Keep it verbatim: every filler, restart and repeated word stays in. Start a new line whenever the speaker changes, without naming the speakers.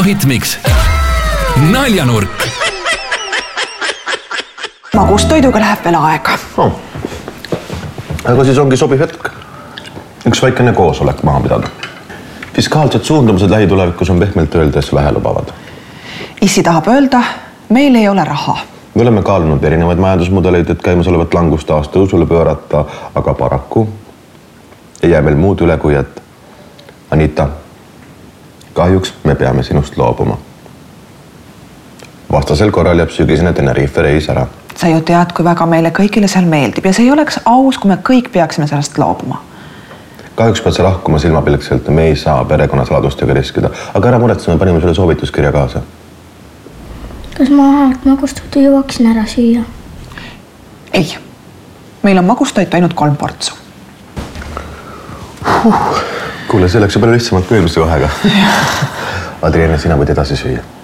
Kuku Hitmix. Naljanurk.
Magustoiduga läheb veel aega.
Oh. Aga siis ongi sobiv hetk. Üks väikene koosolek maha pidada. Fiskaalsed suundumused lähitulevikus on pehmelt öeldes vähe lubavad.
Issi tahab öelda, meil ei ole raha.
Me oleme kaalunud erinevaid majandusmudeleid, et käimasolevat langust taas tõusule pöörata, aga paraku ei jää meil muud üle kui et Anita, kahjuks me peame sinust loobuma. Vastasel korral jääb sügisene Tenerife reis ära.
Sa ju tead, kui väga meile kõigile seal meeldib ja see ei oleks aus, kui me kõik peaksime sellest loobuma.
Kahjuks pead sa lahkuma silmapilkselt, me ei saa perekonnasaladustega riskida, aga ära muretse, me panime sulle soovituskirja kaasa.
Kas ma aeg magustoitu jõuaksin ära süüa?
Ei, meil on magustoitu ainult kolm portsu.
Kuule, see läks ju palju lihtsamalt kui eelmise vahega. Adrienne, sina võid edasi süüa.